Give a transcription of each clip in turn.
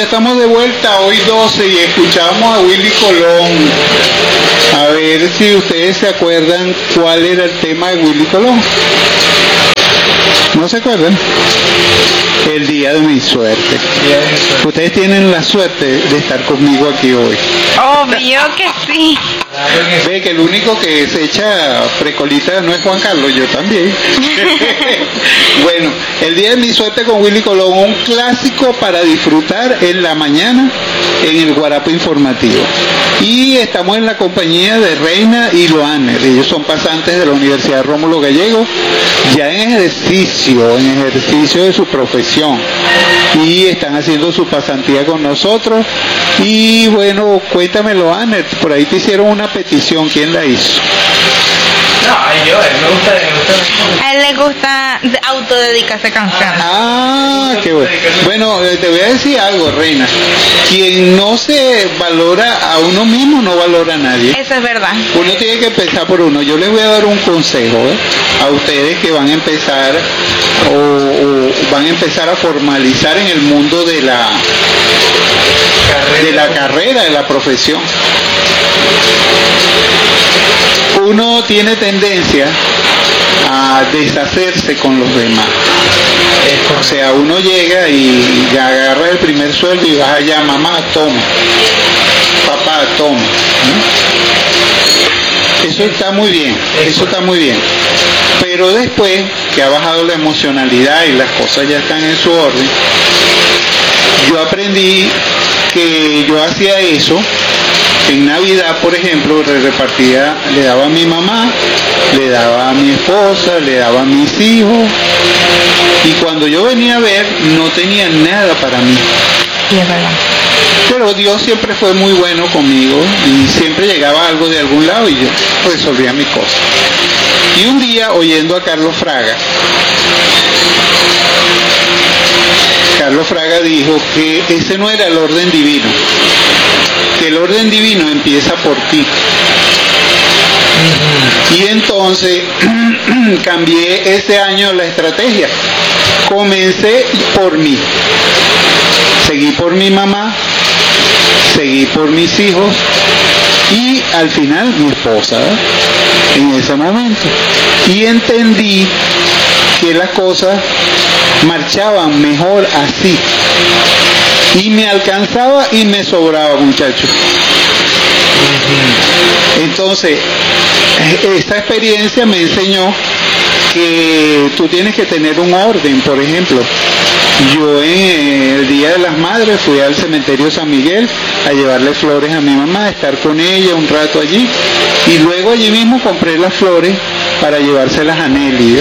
ya estamos de vuelta, hoy 12, y escuchamos a Willy Colón. A ver si ustedes se acuerdan cuál era el tema de Willy Colón. ¿No se acuerdan? El día de mi suerte. Ustedes tienen la suerte de estar conmigo aquí hoy. Obvio que sí. Ve que el único que se echa precolita no es Juan Carlos, yo también. Bueno, el día de mi suerte con Willy Colón, un clásico para disfrutar en la mañana en el Guarapo Informativo. Y estamos en la compañía de Reina y Loaner. Ellos son pasantes de la Universidad Rómulo Gallego, ya en ejercicio de su profesión. Y están haciendo su pasantía con nosotros. Y bueno, cuéntame, Loaner, por ahí te hicieron una petición, ¿quién la hizo? No, yo, me gusta. A él le gusta autodedicarse canciones. Ah, qué bueno. Bueno, te voy a decir algo, Reina. Quien no se valora a uno mismo, no valora a nadie. Eso es verdad. Uno tiene que empezar por uno. Yo les voy a dar un consejo a ustedes que van a empezar o van a empezar a formalizar en el mundo de la carrera, de la profesión. Uno tiene tendencia a deshacerse con los demás. O sea, uno llega y agarra el primer sueldo y vas allá, mamá, toma, papá, toma. Eso está muy bien, eso está muy bien. Pero después que ha bajado la emocionalidad y las cosas ya están en su orden, yo aprendí que yo hacía eso. En Navidad, por ejemplo, repartía, le daba a mi mamá, le daba a mi esposa, le daba a mis hijos, y cuando yo venía a ver, no tenía nada para mí. Sí, es verdad. Pero Dios siempre fue muy bueno conmigo, y siempre llegaba algo de algún lado, y yo resolvía mis cosas. Y un día, oyendo a Carlos Fraga dijo que ese no era el orden divino, que el orden divino empieza por ti. Y entonces cambié ese año la estrategia. Comencé por mí, seguí por mi mamá, seguí por mis hijos y al final mi esposa, en ese momento. Y entendí que las cosas marchaban mejor así. Y me alcanzaba y me sobraba, muchachos. Entonces, esta experiencia me enseñó que tú tienes que tener un orden. Por ejemplo, yo en el Día de las Madres fui al cementerio San Miguel a llevarle flores a mi mamá, a estar con ella un rato allí, y luego allí mismo compré las flores para llevárselas a Nelly,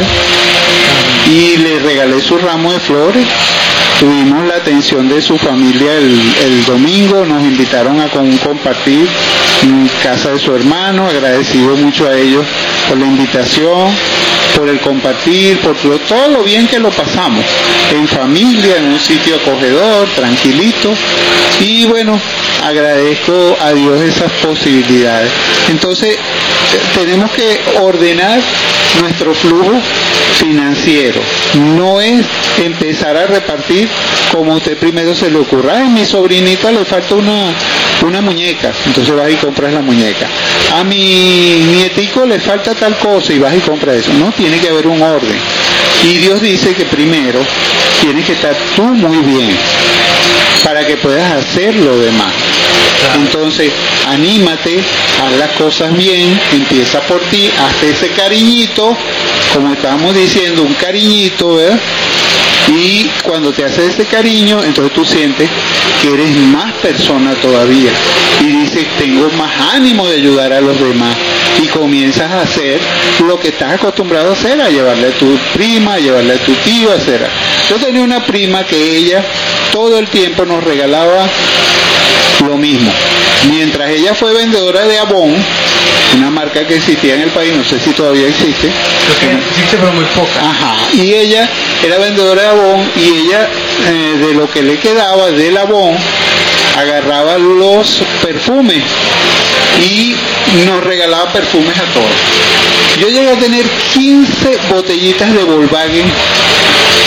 y le regalé su ramo de flores. Tuvimos la atención de su familia el domingo, nos invitaron a compartir en casa de su hermano, agradecido mucho a ellos por la invitación, por el compartir, por todo lo bien que lo pasamos, en familia, en un sitio acogedor, tranquilito, y bueno, agradezco a Dios esas posibilidades. Entonces, tenemos que ordenar nuestro flujo financiero, no es empezar a repartir como a usted primero se le ocurra. A mi sobrinita le falta una muñeca, entonces vas y compras la muñeca. A mi nietico le falta tal cosa y vas y compras eso. No, tiene que haber un orden. Y Dios dice que primero tienes que estar tú muy bien para que puedas hacer lo demás. Entonces, anímate, haz las cosas bien, empieza por ti, hazte ese cariñito, como estábamos diciendo, un cariñito, ¿verdad? Y cuando te haces ese cariño, entonces tú sientes que eres más persona todavía. Y dices, tengo más ánimo de ayudar a los demás. Y comienzas a hacer lo que estás acostumbrado a hacer, a llevarle a tu prima, a llevarle a tu tío, a hacer. Yo tenía una prima que ella todo el tiempo nos regalaba lo mismo. Mientras ella fue vendedora de Avon, una marca que existía en el país, no sé si todavía existe. Existe pero muy poca. Ajá, y ella era vendedora de Avon y ella de lo que le quedaba del Avon agarraba los perfumes y nos regalaba perfumes a todos. Yo llegué a tener 15 botellitas de Volkswagen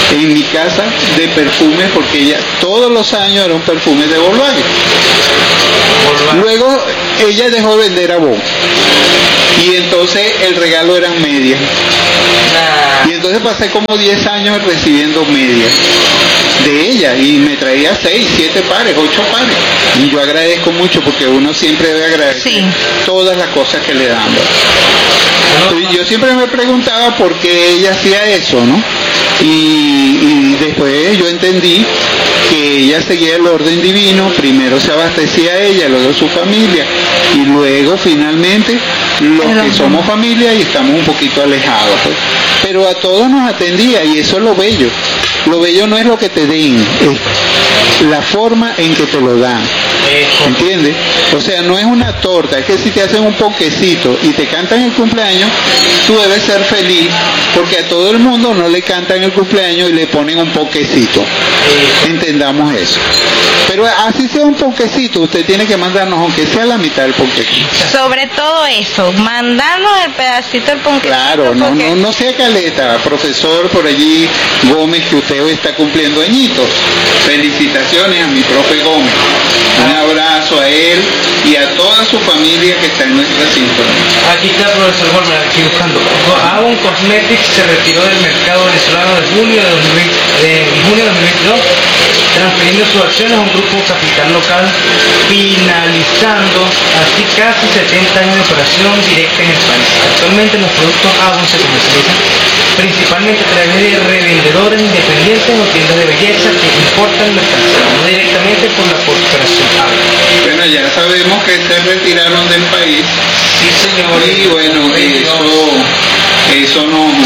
en mi casa de perfumes, porque ella todos los años era un perfume de Volkswagen. Luego ella dejó de vender Avon y entonces el regalo eran medias. Y entonces pasé como 10 años recibiendo medias de ella y me traía 6, 7 pares, 8 pares. Y yo agradezco mucho porque uno siempre debe agradecer todas las cosas que le damos. Yo siempre me preguntaba por qué ella hacía eso, ¿no? Y después yo entendí que ella seguía el orden divino, primero se abastecía ella, luego su familia, y luego finalmente los que somos familia y estamos un poquito alejados, pues. Pero a todos nos atendía y eso es lo bello. Lo bello no es lo que te den, es la forma en que te lo dan. ¿Entiendes? O sea, no es una torta, es que si te hacen un ponquecito y te cantan el cumpleaños, tú debes ser feliz, porque a todo el mundo no le cantan el cumpleaños y le ponen un ponquecito. Entendamos eso. Pero así sea un ponquecito, usted tiene que mandarnos, aunque sea la mitad del ponquecito. Sobre todo eso, mandarnos el pedacito del ponquecito. Claro, no sea caleta, profesor por allí Gómez, que usted hoy está cumpliendo añitos. Felicitaciones a mi profe Gómez. Un abrazo a él y a toda su familia que está en nuestra sintonía. Aquí está el profesor Gómez, aquí buscando. Avon Cosmetics se retiró del mercado venezolano de junio de 2022, transfiriendo sus acciones a un grupo capital local, finalizando así casi 70 años de operación directa en el país. Actualmente los productos Avon se comercializan principalmente a través de revendedores independientes o tiendas de belleza que importan mercancía, no directamente por la corporación Avon. Bueno, ya sabemos que se retiraron del país. Sí, señor. Y bueno, eso nos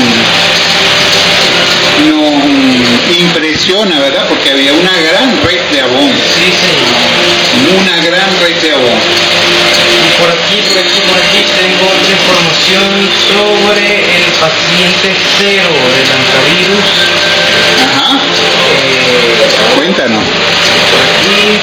impresiona, ¿verdad? Porque había una gran red de Avon. Sí, señor. Una gran red de Avon. Y por aquí tengo otra información sobre el paciente cero del antivirus. Ajá. Cuéntanos. Por aquí.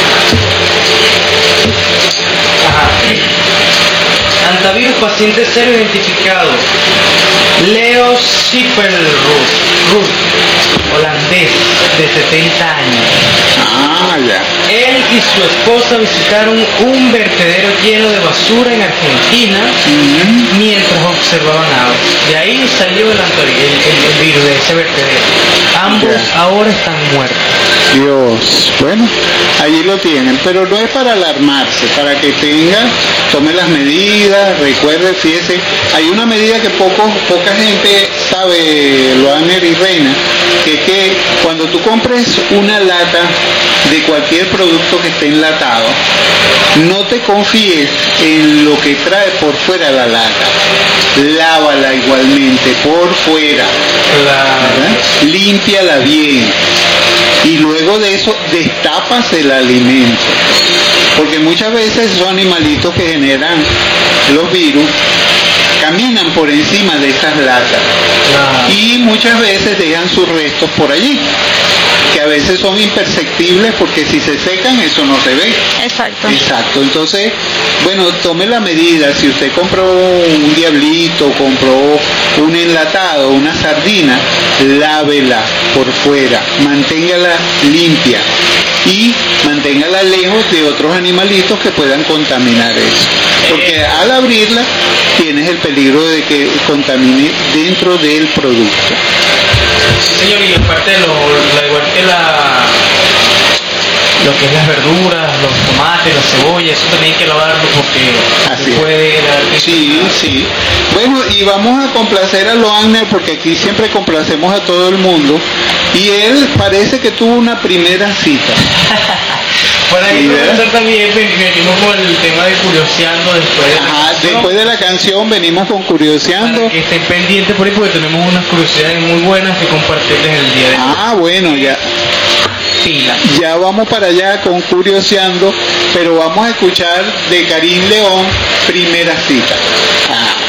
Ajá. Antivirus paciente cero identificado. Leo Schipperroth, holandés, de 70 años. Ah, ya. Él y su esposa visitaron un vertedero lleno de basura en Argentina mientras observaban aves. De ahí salió el virus de ese vertedero. Ambos ahora están muertos. Dios, bueno, allí lo tienen, pero no es para alarmarse, para que tome las medidas, recuerde, fíjese, hay una medida que poca gente sabe, Loaner y Reina, que es que cuando tú compres una lata de cualquier producto que esté enlatado, no te confíes en lo que trae por fuera la lata, lávala igualmente por fuera, ¿verdad? Límpiala bien. Y luego de eso destapas el alimento, porque muchas veces esos animalitos que generan los virus caminan por encima de esas latas y muchas veces dejan sus restos por allí, que a veces son imperceptibles porque si se secan eso no se ve. Exacto. Entonces, bueno, tome la medida. Si usted compró un diablito, compró un enlatado, una sardina, lávela por fuera, manténgala limpia y manténgala lejos de otros animalitos que puedan contaminar eso, porque al abrirla tienes el peligro de que contamine dentro del producto. Sí, señor, y aparte igual que lo que es las verduras, los tomates, la cebolla, eso también hay que lavarlo porque así puede dar... Sí. Bueno, y vamos a complacer a Loaner porque aquí siempre complacemos a todo el mundo y él parece que tuvo una primera cita. Por ahí profesor también venimos con el tema de curioseando después de la canción venimos con curioseando. Para que estén pendientes por ahí porque tenemos unas curiosidades muy buenas que compartirles el día de hoy. Bueno, ya. Ya vamos para allá con curioseando, pero vamos a escuchar de Karim León, Primera Cita.